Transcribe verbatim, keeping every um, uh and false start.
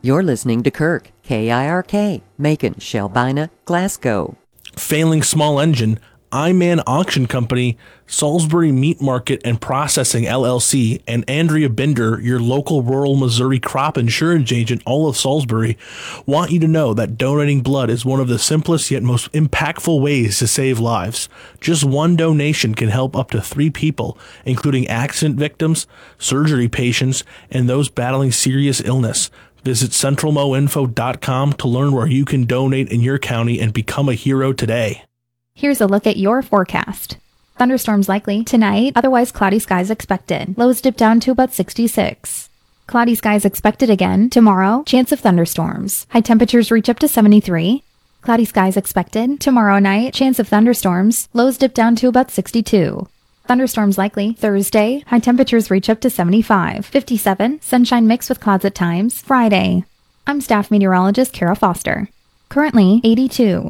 You're listening to Kirk, K I R K, Macon, Shelbina, Glasgow. Failing Small Engine, iMan Auction Company, Salisbury Meat Market and Processing L L C, and Andrea Binder, your local rural Missouri crop insurance agent, all of Salisbury, want you to know that donating blood is one of the simplest yet most impactful ways to save lives. Just one donation can help up to three people, including accident victims, surgery patients, and those battling serious illness. Visit central mo info dot com to learn where you can donate in your county and become a hero today. Here's a look at your forecast. Thunderstorms likely tonight, otherwise cloudy skies expected. Lows dip down to about sixty-six. Cloudy skies expected again tomorrow, chance of thunderstorms. High temperatures reach up to seventy-three. Cloudy skies expected tomorrow night, chance of thunderstorms. Lows dip down to about sixty-two. Thunderstorms likely Thursday, high temperatures reach up to seventy-five. fifty-seven, sunshine mixed with clouds at times. Friday. I'm staff meteorologist Kara Foster. Currently eighty-two.